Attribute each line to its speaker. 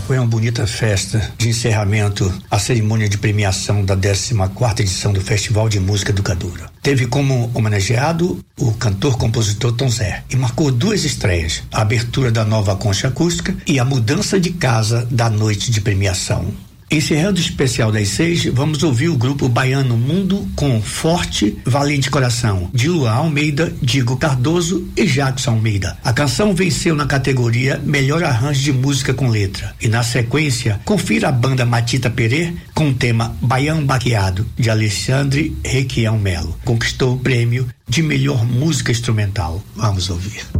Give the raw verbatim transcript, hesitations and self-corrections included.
Speaker 1: Foi uma bonita festa de encerramento à cerimônia de premiação da décima quarta edição do Festival de Música Educadora. Teve como homenageado o cantor-compositor Tom Zé e marcou duas estreias, a abertura da nova concha acústica e a mudança de casa da noite de premiação. Encerrando o especial das seis, vamos ouvir o grupo Baiano Mundo com Forte, Valente Coração, de Luan Almeida, Diego Cardoso e Jackson Almeida. A canção venceu na categoria Melhor Arranjo de Música com Letra. E na sequência, confira a banda Matita Perê com o tema Baião Baqueado, de Alexandre Requião Melo. Conquistou o prêmio de melhor música instrumental. Vamos ouvir.